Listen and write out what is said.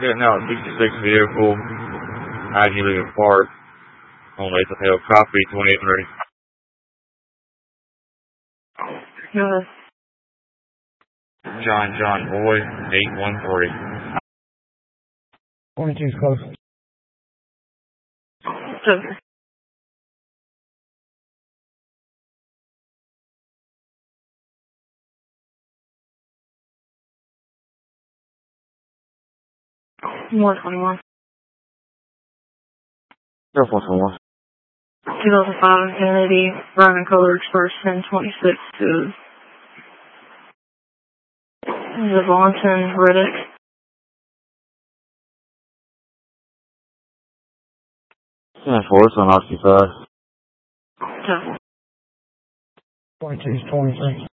getting out 66 vehicle, Aggie leaving park, on Latham Hill, copy 2830. Yes. John Boy, 813. 22's close. Okay. More 21. Air Force 1. 2005 Kennedy, Ryan Color Express 1026 to Devonton Riddick. Air Force on RC5. Okay. 22's 23.